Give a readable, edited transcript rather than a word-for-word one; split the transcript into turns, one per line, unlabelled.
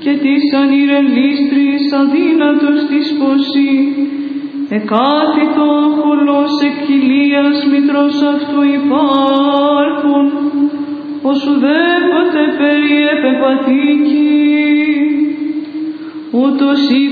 και της ανηρελίστρης αδύνατος της ποσή, εκάθητο χολός εκκυλίας μητρός αυτού υπάρχουν, ως ουδέποτε περιέπε πατήκη, ούτως